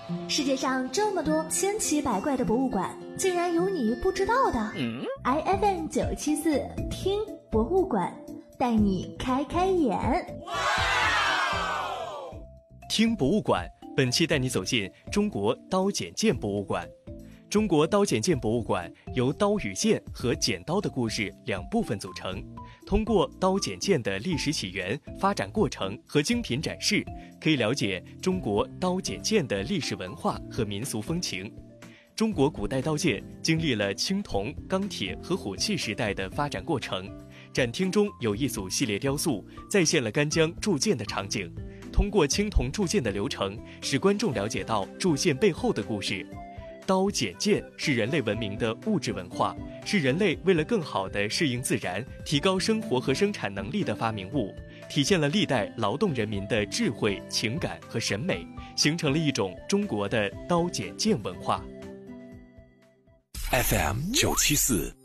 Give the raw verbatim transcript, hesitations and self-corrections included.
世界上这么多千奇百怪的博物馆，竟然有你不知道的。嗯、I F M 九七四听博物馆，带你开开眼。 听博物馆，本期带你走进中国刀剪剑博物馆。中国刀剪剑博物馆由刀与剑和剪刀的故事两部分组成，通过刀剪剑的历史起源、发展过程和精品展示，可以了解中国刀剪剑的历史文化和民俗风情。中国古代刀剑经历了青铜、钢铁和火器时代的发展过程。展厅中有一组系列雕塑，再现了干将铸剑的场景，通过青铜铸剑的流程，使观众了解到铸剑背后的故事。刀剪剑是人类文明的物质文化，是人类为了更好地适应自然、提高生活和生产能力的发明物，体现了历代劳动人民的智慧、情感和审美，形成了一种中国的刀剪剑文化。 F M 九七四